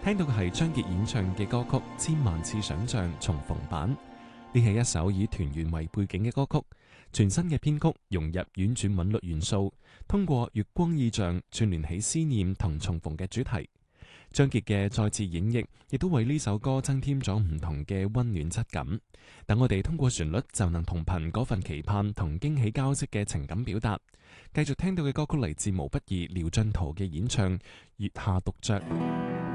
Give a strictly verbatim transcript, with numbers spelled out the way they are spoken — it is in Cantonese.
聽到嘅係張傑演唱嘅歌曲《千萬次想像》重逢版。呢係一首以團圓為背景嘅歌曲，全新嘅編曲融入婉轉韻律元素，通過月光意象串聯起思念同重逢嘅主題。張傑嘅再次演繹，亦都為呢首歌增添咗唔同嘅溫暖質感。等我哋通過旋律就能同憑嗰份期盼同驚喜交織嘅情感表達。繼續聽到嘅歌曲嚟自毛不易、廖進圖嘅演唱《月下獨酌》。